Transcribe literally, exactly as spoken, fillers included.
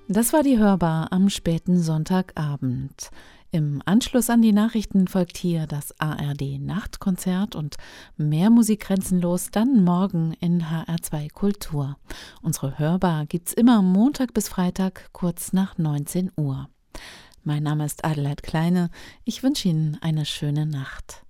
Das war die Hörbar am späten Sonntagabend. Im Anschluss an die Nachrichten folgt hier das A R D-Nachtkonzert und mehr Musik grenzenlos dann morgen in H R zwei Kultur. Unsere Hörbar gibt's immer Montag bis Freitag kurz nach neunzehn Uhr. Mein Name ist Adelheid Kleine. Ich wünsche Ihnen eine schöne Nacht.